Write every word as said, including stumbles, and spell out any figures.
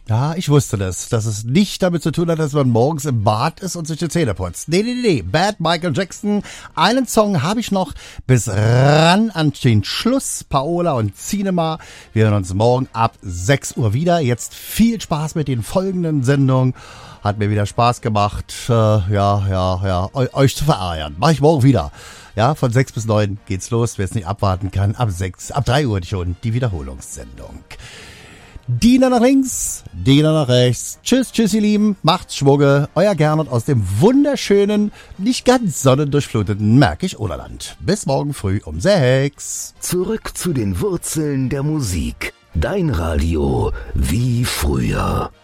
Ja, ich wusste das, dass es nicht damit zu tun hat, dass man morgens im Bad ist und sich die Zähne putzt. Nee, nee, nee, nee. Bad Michael Jackson. Einen Song habe ich noch bis ran an den Schluss. Paola und Cinema. Wir hören uns morgen ab sechs Uhr wieder. Jetzt viel Spaß mit den folgenden Sendungen. Hat mir wieder Spaß gemacht, äh, ja, ja, ja, euch zu verärgern. Mach ich morgen wieder. Ja, von sechs bis neun geht's los. Wer es nicht abwarten kann, ab sechs, ab drei Uhr schon die Wiederholungssendung. Dina nach links, Dina nach rechts. Tschüss, tschüss, ihr Lieben. Macht's Schwugge. Euer Gernot aus dem wunderschönen, nicht ganz sonnendurchfluteten Märkisch-Oderland. Bis morgen früh um sechs. Zurück zu den Wurzeln der Musik. Dein Radio wie früher.